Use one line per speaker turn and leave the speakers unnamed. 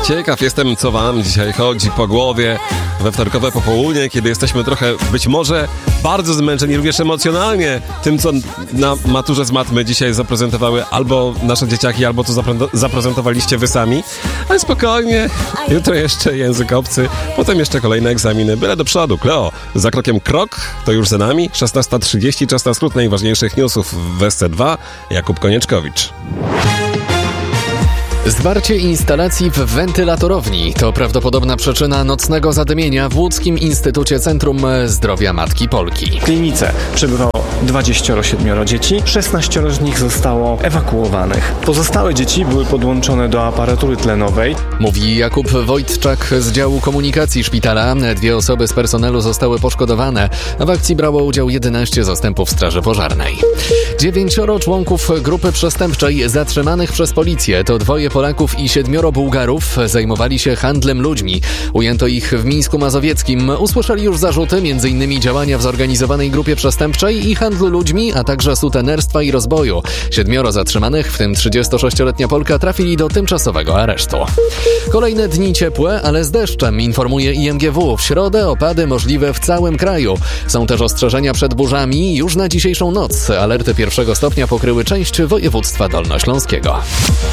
Ciekaw jestem, co wam dzisiaj chodzi po głowie we wtorkowe popołudnie, kiedy jesteśmy trochę, być może, bardzo zmęczeni również emocjonalnie tym, co na maturze z matmy dzisiaj zaprezentowały albo nasze dzieciaki, albo co zaprezentowaliście wy sami. Ale spokojnie, jutro jeszcze język obcy, potem jeszcze kolejne egzaminy. Byle do przodu, Kleo. Za krokiem krok, to już za nami. 16:30, czas na skrót najważniejszych newsów w SC2. Jakub Konieczkowicz.
Zwarcie instalacji w wentylatorowni to prawdopodobna przyczyna nocnego zadymienia w Łódzkim Instytucie Centrum Zdrowia Matki Polki.
W klinice przebywało 27 dzieci, 16 z nich zostało ewakuowanych. Pozostałe dzieci były podłączone do aparatury tlenowej.
Mówi Jakub Wojtczak z działu komunikacji szpitala. 2 osoby z personelu zostały poszkodowane. W akcji brało udział 11 zastępów straży pożarnej. 9 członków grupy przestępczej zatrzymanych przez policję to 2 Polaków i 7 Bułgarów zajmowali się handlem ludźmi. Ujęto ich w Mińsku Mazowieckim. Usłyszeli już zarzuty m.in. działania w zorganizowanej grupie przestępczej i handlu ludźmi, a także sutenerstwa i rozboju. 7 zatrzymanych, w tym 36-letnia Polka, trafili do tymczasowego aresztu. Kolejne dni ciepłe, ale z deszczem, informuje IMGW. W środę opady możliwe w całym kraju. Są też ostrzeżenia przed burzami już na dzisiejszą noc. Alerty 1. stopnia pokryły część województwa dolnośląskiego.